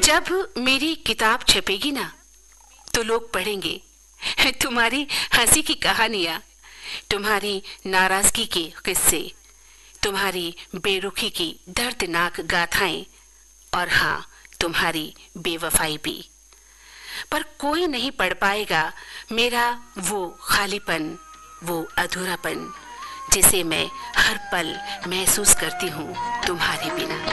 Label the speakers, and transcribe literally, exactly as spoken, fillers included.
Speaker 1: जब मेरी किताब छपेगी ना तो लोग पढ़ेंगे तुम्हारी हंसी की कहानियां, तुम्हारी नाराजगी के किस्से, तुम्हारी बेरुखी की दर्दनाक गाथाएं और हाँ, तुम्हारी बेवफाई भी। पर कोई नहीं पढ़ पाएगा मेरा वो खालीपन, वो अधूरापन जिसे मैं हर पल महसूस करती हूँ तुम्हारे बिना।